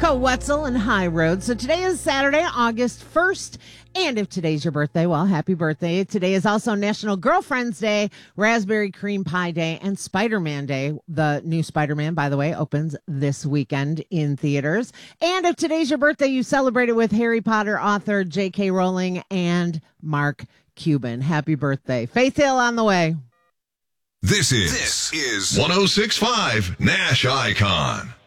Wetzel and High Road. So today is Saturday, August 1st. And if today's your birthday, well, happy birthday. Today is also National Girlfriend's Day, Raspberry Cream Pie Day, and Spider-Man Day. The new Spider-Man, by the way, opens this weekend in theaters. And if today's your birthday, you celebrate it with Harry Potter author J.K. Rowling and Mark Cuban. Happy birthday. Faith Hill on the way. This is 106.5 Nash Icon.